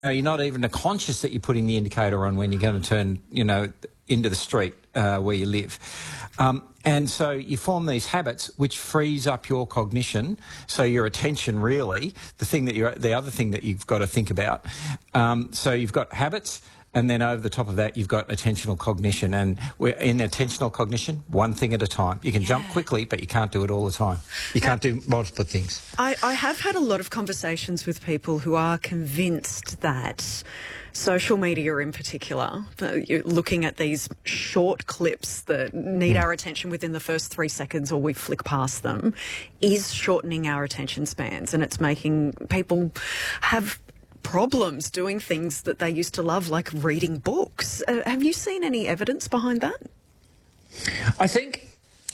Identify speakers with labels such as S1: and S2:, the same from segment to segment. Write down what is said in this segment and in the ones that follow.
S1: you're not even conscious that you're putting the indicator on when you're going to turn, into the street where you live. And so you form these habits which frees up your cognition, so your attention really, the other thing that you've got to think about. So you've got habits, and then over the top of that, you've got attentional cognition. And we're in attentional cognition, one thing at a time. You can jump quickly, but you can't do it all the time. You can't do multiple things.
S2: I have had a lot of conversations with people who are convinced that social media in particular, you're looking at these short clips that need our attention within the first 3 seconds or we flick past them, is shortening our attention spans, and it's making people have problems doing things that they used to love, like reading books. Have you seen any evidence behind that?
S1: I think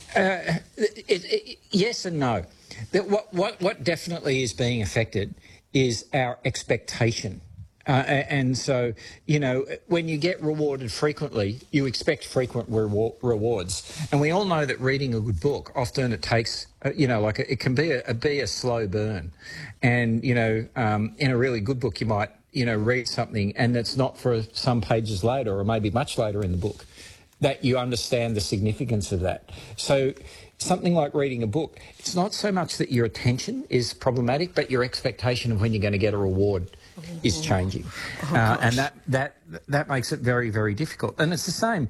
S1: yes and no. That what definitely is being affected is our expectation. And so, when you get rewarded frequently, you expect frequent rewards. And we all know that reading a good book, often it takes, it can be a slow burn. And, in a really good book, you might, read something and it's not for some pages later or maybe much later in the book that you understand the significance of that. So something like reading a book, it's not so much that your attention is problematic, but your expectation of when you're going to get a reward is changing. And that makes it very, very difficult. And it's the same,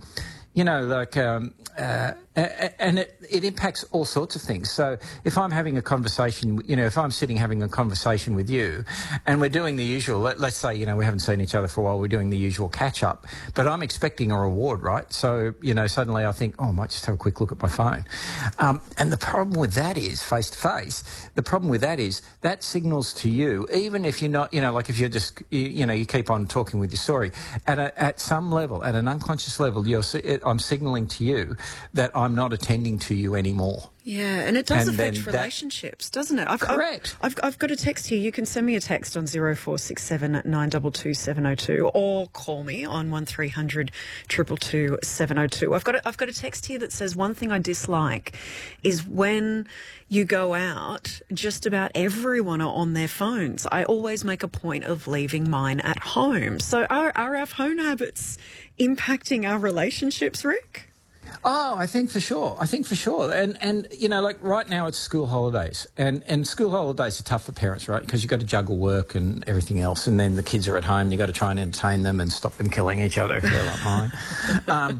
S1: and it impacts all sorts of things. So if I'm having a conversation, if I'm sitting having a conversation with you and we're doing the usual, let's say, we haven't seen each other for a while, we're doing the usual catch-up, but I'm expecting a reward, right? So, suddenly I think, I might just have a quick look at my phone. And the problem with that is, face-to-face, the problem with that is that signals to you, even if you're not, if you're just, you keep on talking with your story, at some level, at an unconscious level, I'm signalling to you that I'm not attending to you anymore.
S2: Yeah, and it does affect relationships, doesn't it?
S1: Correct.
S2: I've got a text here. You can send me a text on 0467 922 702 or call me on 1300 222 702. I've got a text here that says, one thing I dislike is when you go out, just about everyone are on their phones. I always make a point of leaving mine at home. So are our phone habits impacting our relationships, Rick?
S1: Oh, I think for sure. And right now it's school holidays. And school holidays are tough for parents, right? Because you've got to juggle work and everything else. And then the kids are at home. You've got to try and entertain them and stop them killing each other if they're at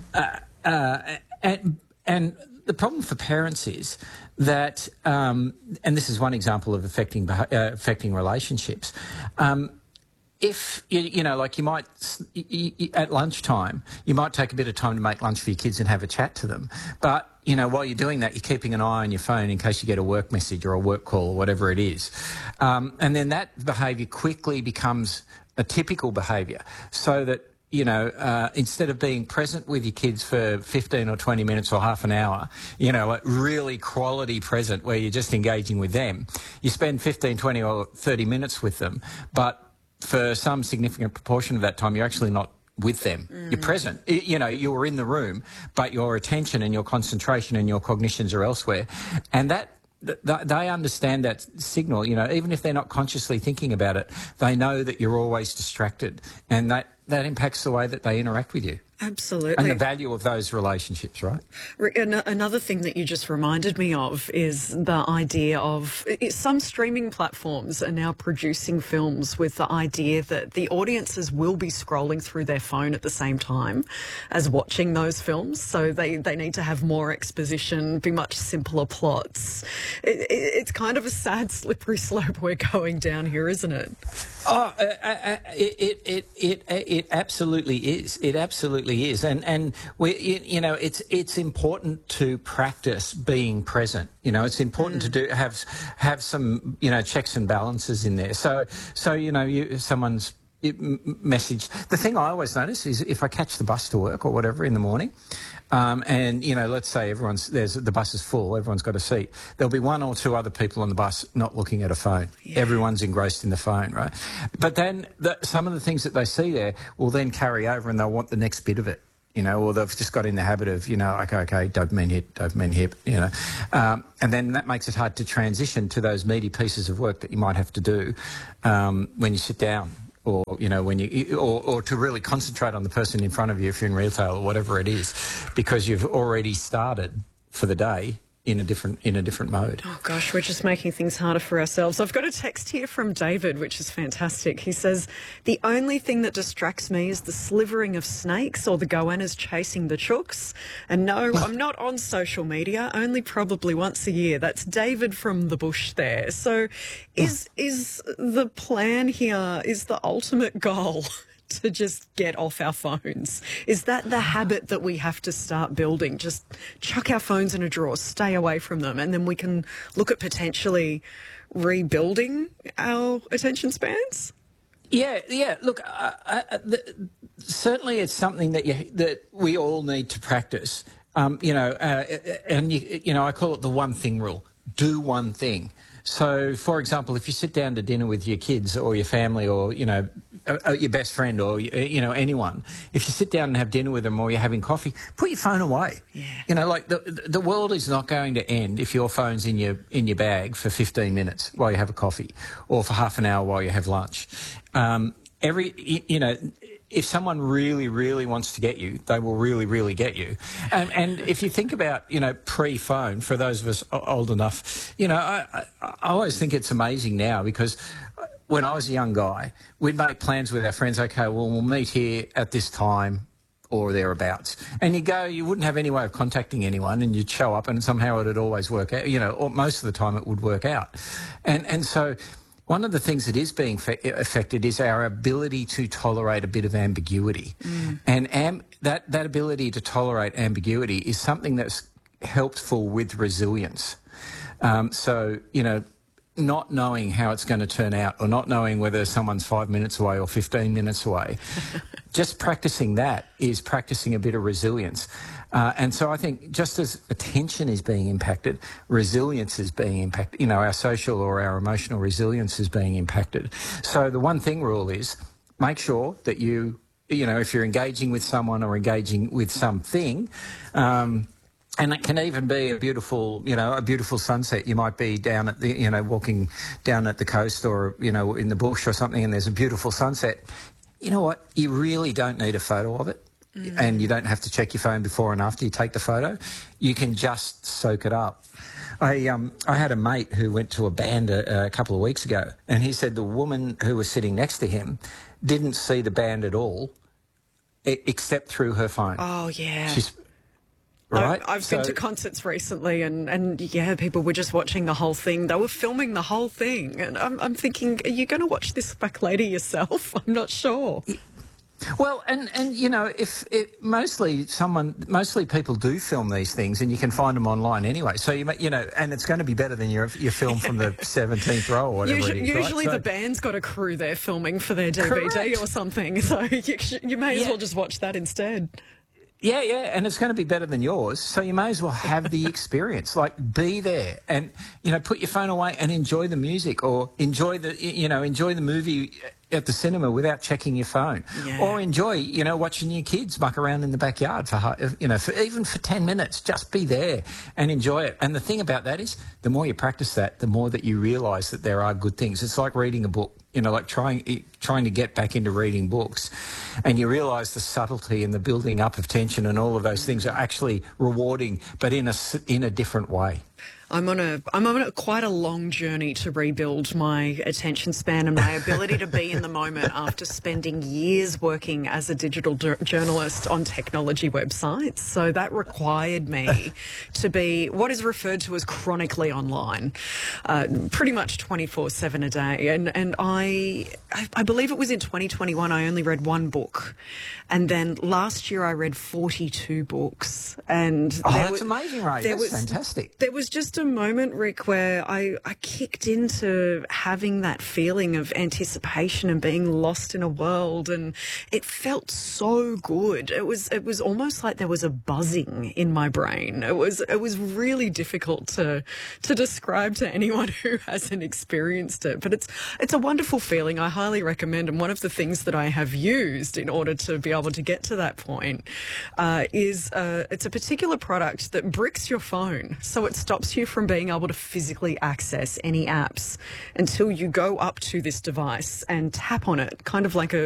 S1: home. And the problem for parents is that, and this is one example of affecting relationships, if, you might, at lunchtime, you might take a bit of time to make lunch for your kids and have a chat to them. But, while you're doing that, you're keeping an eye on your phone in case you get a work message or a work call or whatever it is. And then that behaviour quickly becomes a typical behaviour, so that, instead of being present with your kids for 15 or 20 minutes or half an hour, a really quality present where you're just engaging with them, you spend 15, 20 or 30 minutes with them, but for some significant proportion of that time, you're actually not with them. You're present. You're in the room, but your attention and your concentration and your cognitions are elsewhere. And they understand that signal, even if they're not consciously thinking about it, they know that you're always distracted, and that impacts the way that they interact with you.
S2: Absolutely.
S1: And the value of those relationships, right?
S2: Another thing that you just reminded me of is the idea of some streaming platforms are now producing films with the idea that the audiences will be scrolling through their phone at the same time as watching those films. So they need to have more exposition, be much simpler plots. It's kind of a sad, slippery slope we're going down here, isn't it?
S1: Oh, it absolutely is. It absolutely is, and it's important to practice being present. It's important to have some checks and balances in there. So someone's message. The thing I always notice is if I catch the bus to work or whatever in the morning, and let's say the bus is full, everyone's got a seat. There'll be one or two other people on the bus not looking at a phone. Yeah. Everyone's engrossed in the phone, right? But then some of the things that they see there will then carry over, and they'll want the next bit of it. Or they've just got in the habit of, okay, dopamine hit, and then that makes it hard to transition to those meaty pieces of work that you might have to do when you sit down. or when or to really concentrate on the person in front of you if you're in retail or whatever it is, because you've already started for the day in a different mode.
S2: Oh gosh, we're just making things harder for ourselves. I've got a text here from David, which is fantastic. He says, the only thing that distracts me is the slivering of snakes or the goannas chasing the chooks. And no, I'm not on social media, only probably once a year. That's David from the bush there. So is the plan here, is the ultimate goal to just get off our phones? Is that the habit that we have to start building? Just chuck our phones in a drawer, stay away from them, and then we can look at potentially rebuilding our attention spans?
S1: Yeah. Look, certainly it's something that we all need to practice. And I call it the one thing rule. Do one thing. So, for example, if you sit down to dinner with your kids or your family or, your best friend or, anyone, if you sit down and have dinner with them or you're having coffee, put your phone away.
S2: Yeah.
S1: Like the world is not going to end if your phone's in your bag for 15 minutes while you have a coffee or for half an hour while you have lunch. If someone really, really wants to get you, they will really, really get you. And if you think about, pre-phone, for those of us old enough, I always think it's amazing now, because when I was a young guy, we'd make plans with our friends. Okay, well, we'll meet here at this time or thereabouts. And you wouldn't have any way of contacting anyone, and you'd show up and somehow it'd always work out, or most of the time it would work out. And so one of the things that is being affected is our ability to tolerate a bit of ambiguity. And that ability to tolerate ambiguity is something that's helpful with resilience. Not knowing how it's going to turn out, or not knowing whether someone's 5 minutes away or 15 minutes away, just practicing that is practicing a bit of resilience. And so I think just as attention is being impacted, resilience is being impacted. Our social or our emotional resilience is being impacted. So the one thing rule is make sure that if you're engaging with someone or engaging with something, and it can even be a beautiful sunset. You might be down at walking down at the coast or, in the bush or something, and there's a beautiful sunset. You know what? You really don't need a photo of it. And you don't have to check your phone before and after you take the photo. You can just soak it up. I had a mate who went to a band a couple of weeks ago, and he said the woman who was sitting next to him didn't see the band at all, except through her phone.
S2: Oh, yeah.
S1: Right?
S2: I've been to concerts recently, and people were just watching the whole thing. They were filming the whole thing, and I'm thinking, are you going to watch this back later yourself? I'm not sure.
S1: Well, and mostly people do film these things, and you can find them online anyway. So and it's going to be better than your film from the 17th row or whatever it is.
S2: Usually,
S1: right?
S2: the band's got a crew there filming for their DVD
S1: Correct.
S2: or something, so you may as well just watch that instead.
S1: Yeah, and it's going to be better than yours, so you may as well have the experience. Like, be there and, put your phone away and enjoy the music, or enjoy the movie at the cinema without checking your phone.
S2: Yeah.
S1: Or enjoy, watching your kids muck around in the backyard for even for 10 minutes. Just be there and enjoy it. And the thing about that is, the more you practice that, the more that you realise that there are good things. It's like reading a book, like trying to get back into reading books, and you realise the subtlety and the building up of tension and all of those things are actually rewarding, but in a different way.
S2: I'm on quite a long journey to rebuild my attention span and my ability to be in the moment after spending years working as a digital journalist on technology websites. So that required me to be what is referred to as chronically online, pretty much 24/7 a day. And I believe it was in 2021 I only read one book, and then last year I read 42 books. And
S1: that's amazing, right? That's fantastic.
S2: There was just a moment, Rick, where I kicked into having that feeling of anticipation and being lost in a world, and it felt so good. It was almost like there was a buzzing in my brain. It was really difficult to describe to anyone who hasn't experienced it, but it's a wonderful feeling. I highly recommend, and one of the things that I have used in order to be able to get to that point is it's a particular product that bricks your phone, so it stops you from being able to physically access any apps until you go up to this device and tap on it, kind of like a